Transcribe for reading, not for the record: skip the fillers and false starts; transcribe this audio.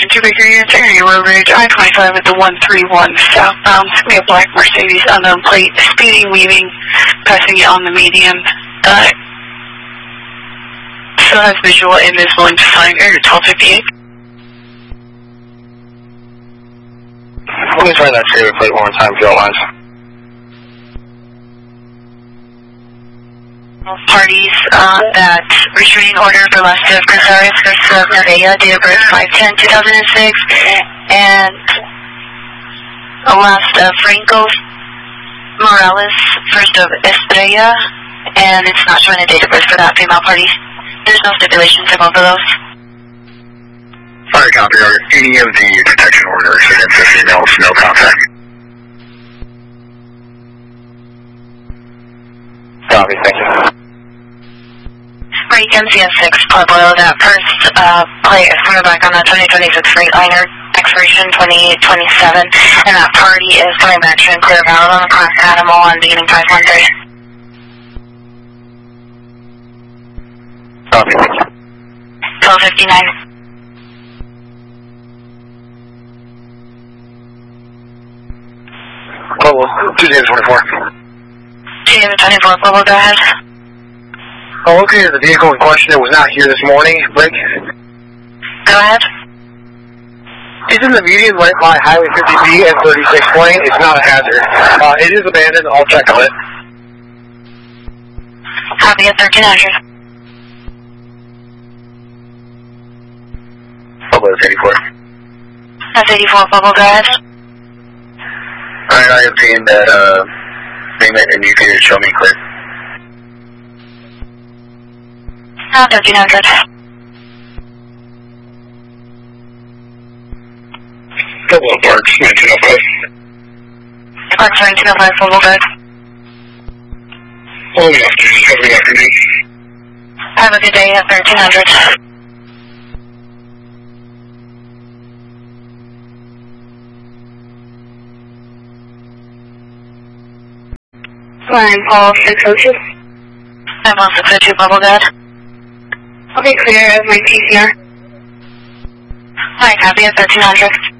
Two Baker Units, area road rage, I-25 at the 131 southbound. It's going to be a black Mercedes, unknown plate, speeding, weaving, passing it on the median. So has visual and is willing to sign area 1258. Let me try that favorite plate one more time, if you don't mind. Parties that restraining order for Las of Casares versus Nevaeh, date of birth 5/10/2006, and last of Franco Morales, first of Estrella, and it's not showing a date of birth for that female party. There's no stipulations for both of those. Alright, copy. Are any of the protection orders against the females no contact? Copy, thank you. Break MCS6 Pueblo, that first plate is coming back on the 2026 Freightliner, expiration 2827, and that party is coming back to clear valid on the class animal on beginning 513. Copy, thank you. 1259. Pueblo, Tuesday the 24th. Tuesday the 24th, Pueblo, go ahead. Oh, okay, the vehicle in question that was not here this morning, Blake. Go ahead. It's in the median lane by Highway 50B and 36 lane. It's not a hazard. It is abandoned. I'll check on it. Copy at 1300. Pueblo, it's 84. That's 84, Pueblo, go ahead. Alright, I obtained that payment and you can show me clear. 1300. Pueblo Parks, 1905. Parks 1905, Pueblo, go ahead. Oh, good afternoon. Have a good afternoon. Have a good day at 1300. Line Paul 602. I'm on 602, Pueblo, go ahead. Okay, clear of my PCR. Alright, copy at 1300.